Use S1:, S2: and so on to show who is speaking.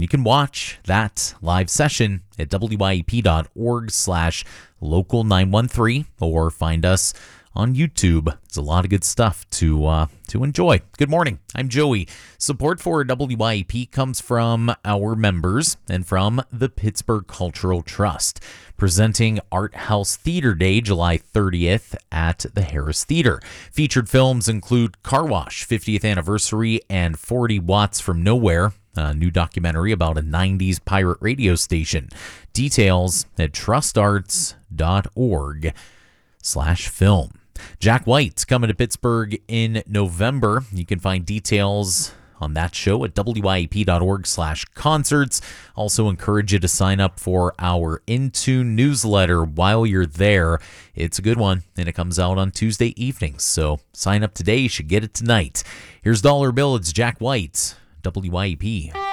S1: And you can watch that live session at wyep.org/local913 or find us on YouTube. There's a lot of good stuff to enjoy. Good morning. I'm Joey. Support for WYEP comes from our members and from the Pittsburgh Cultural Trust, presenting Art House Theater Day July 30th at the Harris Theater. Featured films include Car Wash, 50th Anniversary, and 40 Watts from Nowhere, a new documentary about a 90s pirate radio station. Details at trustarts.org/film. Jack White's coming to Pittsburgh in November. You can find details on that show at wyep.org/concerts. Also encourage you to sign up for our Intune newsletter while you're there. It's a good one, and it comes out on Tuesday evenings. So sign up today. You should get it tonight. Here's Dollar Bill. It's Jack White, WYEP.